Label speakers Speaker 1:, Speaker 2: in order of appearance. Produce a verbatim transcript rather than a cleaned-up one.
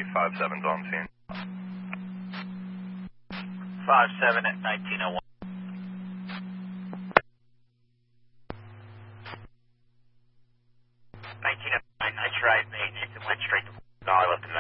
Speaker 1: five seven's on scene.
Speaker 2: five seven at nineteen oh one. nineteen oh nine, I tried maintenance and went straight to no, I left the